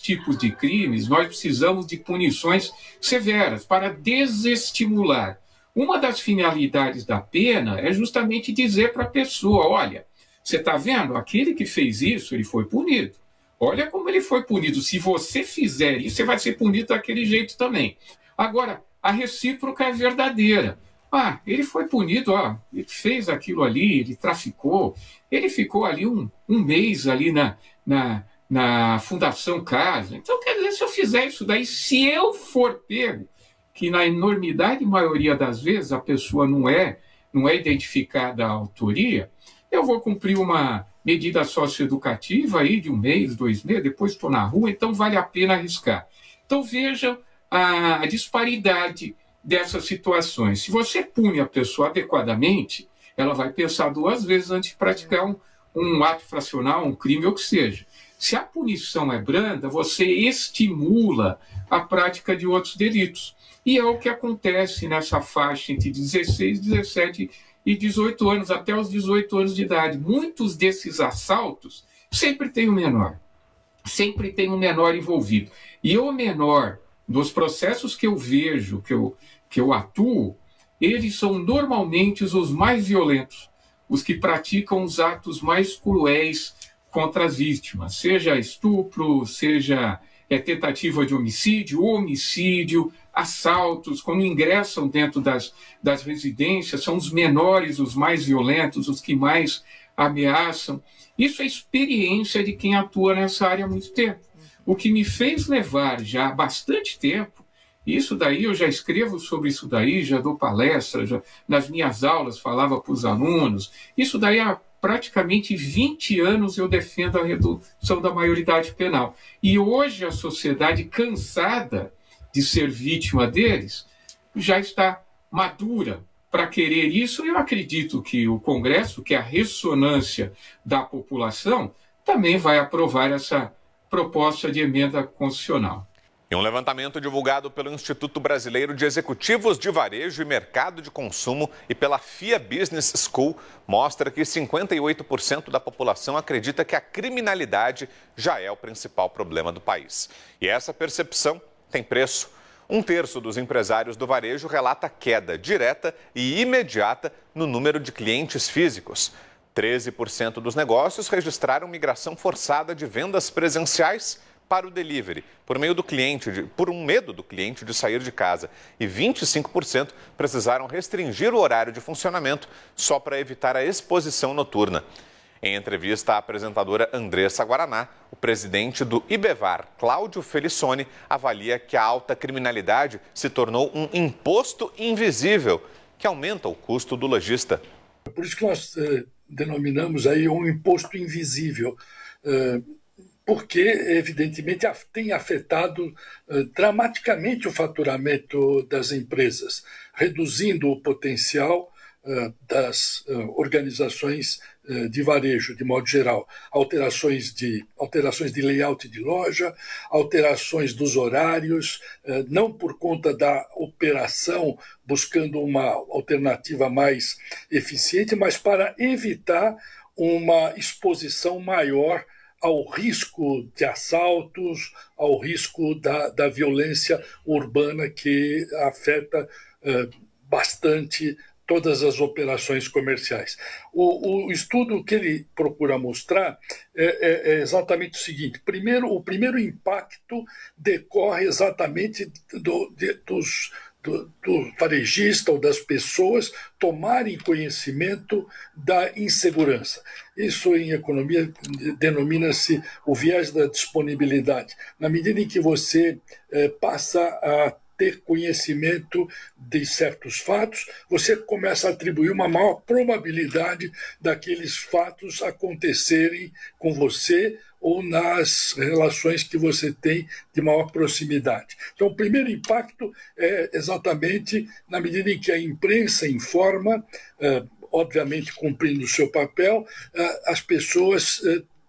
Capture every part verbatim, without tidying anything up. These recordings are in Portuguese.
tipos de crimes, nós precisamos de punições severas para desestimular. Uma das finalidades da pena é justamente dizer para a pessoa, olha, você está vendo? Aquele que fez isso, ele foi punido. Olha como ele foi punido. Se você fizer isso, você vai ser punido daquele jeito também. Agora, a recíproca é verdadeira. Ah, ele foi punido, ó, ele fez aquilo ali, ele traficou, ele ficou ali um, um mês ali na, na, na Fundação Casa. Então, quer dizer, se eu fizer isso daí, se eu for pego, que na enormidade maioria das vezes a pessoa não é, não é identificada a autoria, eu vou cumprir uma medida socioeducativa aí de um mês, dois meses, depois estou na rua, então vale a pena arriscar. Então vejam a, a disparidade dessas situações. Se você pune a pessoa adequadamente, ela vai pensar duas vezes antes de praticar um, um ato infracional, um crime ou o que seja. Se a punição é branda, você estimula a prática de outros delitos. E é o que acontece nessa faixa entre dezesseis, dezessete e dezoito anos, até os dezoito anos de idade. Muitos desses assaltos sempre tem um menor. Sempre tem um menor envolvido. E o menor, dos processos que eu vejo, que eu, que eu atuo, eles são normalmente os mais violentos, os que praticam os atos mais cruéis contra as vítimas, seja estupro, seja é, tentativa de homicídio, homicídio, assaltos, quando ingressam dentro das, das residências, são os menores, os mais violentos, os que mais ameaçam. Isso é experiência de quem atua nessa área há muito tempo. O que me fez levar já há bastante tempo, isso daí eu já escrevo sobre isso daí, já dou palestra, já, nas minhas aulas falava para os alunos, isso daí há praticamente vinte anos eu defendo a redução da maioridade penal. E hoje a sociedade, cansada de ser vítima deles, já está madura para querer isso. Eu acredito que o Congresso, que é a ressonância da população, também vai aprovar essa proposta de emenda constitucional. Em um levantamento divulgado pelo Instituto Brasileiro de Executivos de Varejo e Mercado de Consumo e pela F I A Business School, mostra que cinquenta e oito por cento da população acredita que a criminalidade já é o principal problema do país. E essa percepção tem preço. Um terço dos empresários do varejo relata queda direta e imediata no número de clientes físicos. treze por cento dos negócios registraram migração forçada de vendas presenciais para o delivery, por meio do cliente, de, por um medo do cliente de sair de casa. E vinte e cinco por cento precisaram restringir o horário de funcionamento só para evitar a exposição noturna. Em entrevista à apresentadora Andressa Guaraná, o presidente do IBEVAR, Cláudio Felicione, avalia que a alta criminalidade se tornou um imposto invisível, que aumenta o custo do lojista. Por isso que nós eh, denominamos aí um imposto invisível, eh, porque, evidentemente, tem afetado eh, dramaticamente o faturamento das empresas, reduzindo o potencial eh, das eh, organizações eh, de varejo, de modo geral. Alterações de, alterações de layout de loja, alterações dos horários, eh, não por conta da operação, buscando uma alternativa mais eficiente, mas para evitar uma exposição maior ao risco de assaltos, ao risco da, da violência urbana que afeta uh, bastante todas as operações comerciais. O, o estudo que ele procura mostrar é, é, é exatamente o seguinte. Primeiro, o primeiro impacto decorre exatamente do, de, dos... do, do varejista ou das pessoas tomarem conhecimento da insegurança. Isso em economia denomina-se o viés da disponibilidade. Na medida em que você eh, passa a ter conhecimento de certos fatos, você começa a atribuir uma maior probabilidade daqueles fatos acontecerem com você ou nas relações que você tem de maior proximidade. Então, o primeiro impacto é exatamente na medida em que a imprensa informa, obviamente cumprindo o seu papel, as pessoas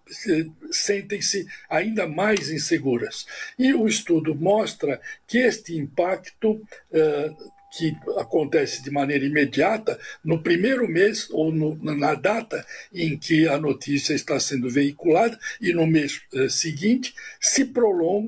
sentem-se ainda mais inseguras. E o estudo mostra que este impacto, que acontece de maneira imediata, no primeiro mês ou no, na data em que a notícia está sendo veiculada e no mês seguinte, se prolonga